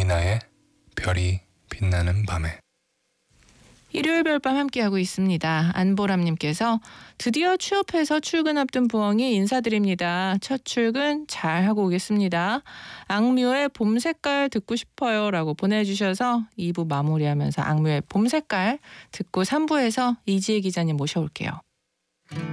이나의 별이 빛나는 밤에. 일요일 별밤 함께하고 있습니다. 안보람님께서 드디어 취업해서 출근 앞둔 부엉이 인사드립니다. 첫 출근 잘 하고 오겠습니다. 악뮤의 봄 색깔 듣고 싶어요 라고 보내주셔서 2부 마무리하면서 악뮤의 봄 색깔 듣고 3부에서 이지혜 기자님 모셔올게요.